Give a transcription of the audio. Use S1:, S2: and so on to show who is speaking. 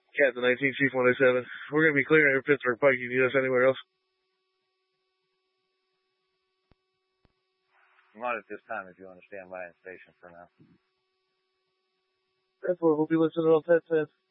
S1: Captain 19, Chief 107. We're going to be clearing your Pittsburgh Pike. You need us anywhere else?
S2: Not at this time, if you understand by in station for now.
S1: That's what we'll be listening on 10-10.